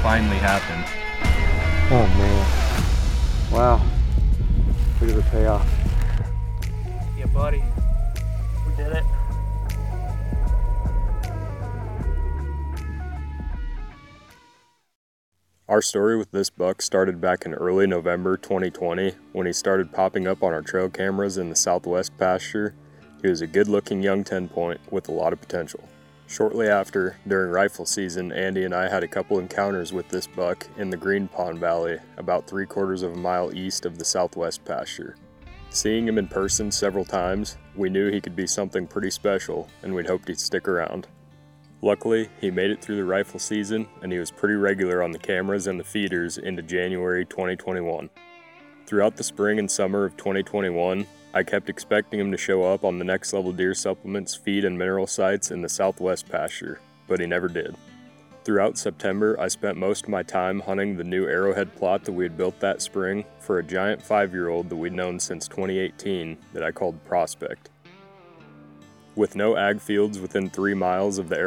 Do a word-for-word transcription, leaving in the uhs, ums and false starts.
finally happened. Oh man. Wow. Look at the payoff. Yeah, buddy. We did it. Our story with this buck started back in early November twenty twenty when he started popping up on our trail cameras in the southwest pasture. He was a good-looking young ten point with a lot of potential. Shortly after, during rifle season, Andy and I had a couple encounters with this buck in the Green Pond Valley, about three quarters of a mile east of the southwest pasture. Seeing him in person several times, we knew he could be something pretty special, and we'd hoped he'd stick around. Luckily, he made it through the rifle season, and he was pretty regular on the cameras and the feeders into January twenty twenty-one. Throughout the spring and summer of twenty twenty-one, I kept expecting him to show up on the Next Level Deer Supplements feed and mineral sites in the southwest pasture, but he never did. Throughout September, I spent most of my time hunting the new arrowhead plot that we had built that spring for a giant five-year-old that we'd known since twenty eighteen that I called Prospect. With no ag fields within three miles of the